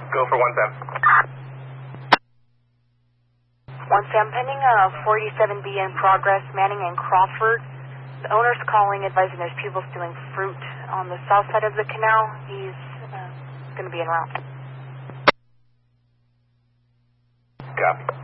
Go for 1 Sam. 1 Sam, pending 47B in progress, Manning and Crawford. The owner's calling, advising there's people stealing fruit on the south side of the canal. He's going to be en route. Copy.